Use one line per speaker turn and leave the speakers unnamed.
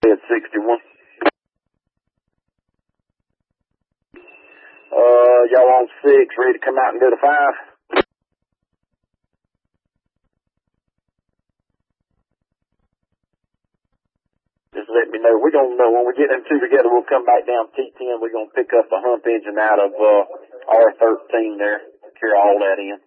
Head 61. Y'all on 6, ready to come out and go to 5? Just let me know. We're going to know. When we get them two together, we'll come back down T10. We're going to pick up the hump engine out of R13 there. Carry all that in.